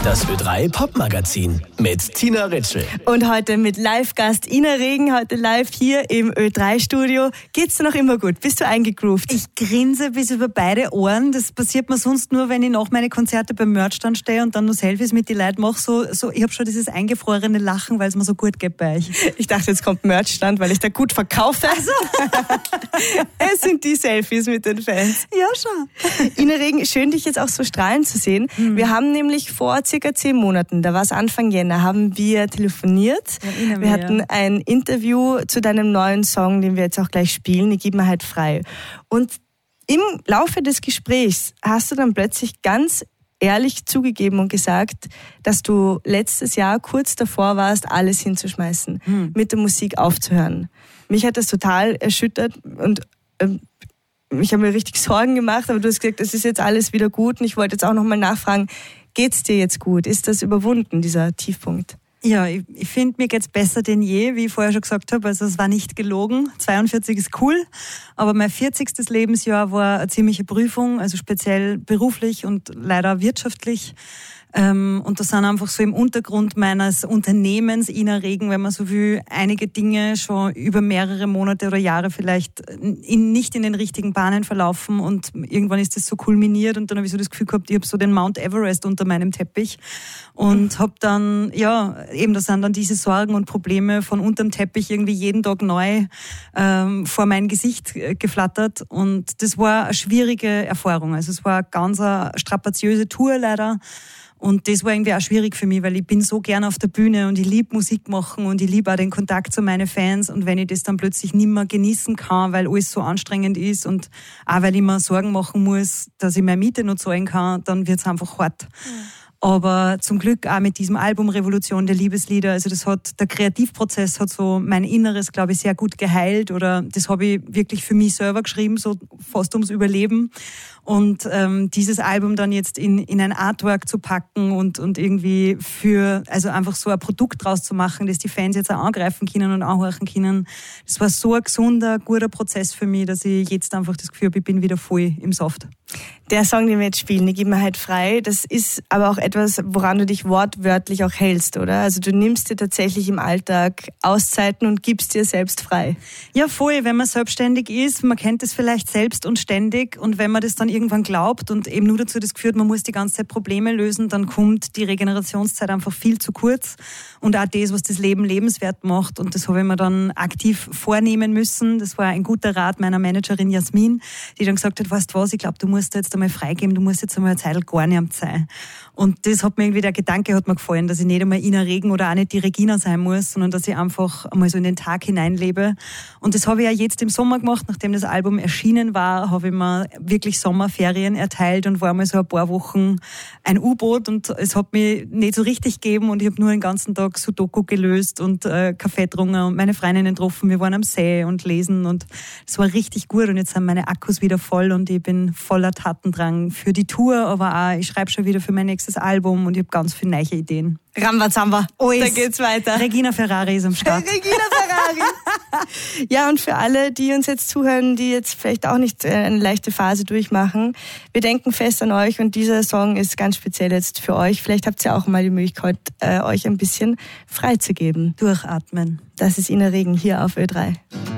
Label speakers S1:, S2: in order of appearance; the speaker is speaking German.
S1: Das Ö3 Popmagazin mit Tina Ritschl.
S2: Und heute mit Live-Gast Ina Regen, heute live hier im Ö3-Studio. Geht's dir noch immer gut? Bist du eingegroovt?
S3: Ich grinse bis über beide Ohren. Das passiert mir sonst nur, wenn ich nach meine Konzerte beim Merchstand stehe und dann nur Selfies mit den Leuten mache. So, ich habe schon dieses eingefrorene Lachen, weil es mir so gut geht bei euch.
S2: Ich dachte, jetzt kommt Merchstand, weil ich da gut verkaufe. Also. Es sind die Selfies mit den Fans.
S3: Ja, schon.
S2: Ina Regen, schön, dich jetzt auch so strahlend zu sehen. Wir haben nämlich vor circa 10 Monaten, da war es Anfang Jänner, haben wir telefoniert. Wir hatten ein Interview zu deinem neuen Song, den wir jetzt auch gleich spielen, Ich geb mir halt frei. Und im Laufe des Gesprächs hast du dann plötzlich ganz ehrlich zugegeben und gesagt, dass du letztes Jahr kurz davor warst, alles hinzuschmeißen, mit der Musik aufzuhören. Mich hat das total erschüttert und ich habe mir richtig Sorgen gemacht, aber du hast gesagt, es ist jetzt alles wieder gut und ich wollte jetzt auch nochmal nachfragen, geht's dir jetzt gut? Ist das überwunden, dieser Tiefpunkt?
S3: Ja, ich finde, mir geht's besser denn je, wie ich vorher schon gesagt habe. Also es war nicht gelogen. 42 ist cool, aber mein 40. Lebensjahr war eine ziemliche Prüfung, also speziell beruflich und leider wirtschaftlich. Und das sind einfach so im Untergrund meines Unternehmens Ina Regen, wenn man so will, einige Dinge schon über mehrere Monate oder Jahre vielleicht nicht in den richtigen Bahnen verlaufen und irgendwann ist das so kulminiert und dann habe ich so das Gefühl gehabt, ich habe so den Mount Everest unter meinem Teppich und habe dann, ja, eben das sind dann diese Sorgen und Probleme von unterm Teppich irgendwie jeden Tag neu vor mein Gesicht geflattert und das war eine schwierige Erfahrung. Also es war eine ganz strapaziöse Tour leider. Und das war irgendwie auch schwierig für mich, weil ich bin so gern auf der Bühne und ich liebe Musik machen und ich liebe auch den Kontakt zu meinen Fans. Und wenn ich das dann plötzlich nicht mehr genießen kann, weil alles so anstrengend ist und auch weil ich mir Sorgen machen muss, dass ich meine Miete noch zahlen kann, dann wird's einfach hart. Aber zum Glück auch mit diesem Album Revolution der Liebeslieder, also der Kreativprozess hat so mein Inneres, glaube ich, sehr gut geheilt oder das habe ich wirklich für mich selber geschrieben, so fast ums Überleben. Und dieses Album dann jetzt in ein Artwork zu packen und irgendwie also einfach so ein Produkt draus zu machen, das die Fans jetzt auch angreifen können und anhören können, das war so ein gesunder, guter Prozess für mich, dass ich jetzt einfach das Gefühl habe, ich bin wieder voll im Saft.
S2: Der Song, den wir jetzt spielen, Ich geb mir halt frei, das ist aber auch etwas, woran du dich wortwörtlich auch hältst, oder? Also du nimmst dir tatsächlich im Alltag Auszeiten und gibst dir selbst frei.
S3: Ja, voll. Wenn man selbstständig ist, man kennt es vielleicht selbst und ständig und wenn man das dann irgendwann glaubt und eben nur dazu das Gefühl hat, man muss die ganze Zeit Probleme lösen, dann kommt die Regenerationszeit einfach viel zu kurz und auch das, was das Leben lebenswert macht und das habe ich mir dann aktiv vornehmen müssen. Das war ein guter Rat meiner Managerin Jasmin, die dann gesagt hat, weißt du was, ich glaube, du musst jetzt einmal freigeben, du musst jetzt einmal eine Zeit gar nicht sein. Und das hat mir irgendwie, der Gedanke hat mir gefallen, dass ich nicht einmal Ina Regen oder auch nicht die Regina sein muss, sondern dass ich einfach einmal so in den Tag hineinlebe. Und das habe ich ja jetzt im Sommer gemacht, nachdem das Album erschienen war, habe ich mir wirklich Sommerferien erteilt und war mal so ein paar Wochen ein U-Boot und es hat mich nicht so richtig gegeben und ich habe nur den ganzen Tag Sudoku gelöst und Kaffee getrunken und meine Freundinnen getroffen, wir waren am See und lesen und es war richtig gut und jetzt sind meine Akkus wieder voll und ich bin voller Tatendrang für die Tour, aber auch ich schreibe schon wieder für mein nächstes Album und ich habe ganz viele neue Ideen.
S2: Rambazamba, da geht's weiter.
S3: Regina Ferrari ist am Start.
S2: Regina Ferrari. Ja, und für alle, die uns jetzt zuhören, die jetzt vielleicht auch nicht eine leichte Phase durchmachen, wir denken fest an euch und dieser Song ist ganz speziell jetzt für euch. Vielleicht habt ihr auch mal die Möglichkeit, euch ein bisschen freizugeben.
S3: Durchatmen.
S2: Das ist Ina Regen hier auf Ö3.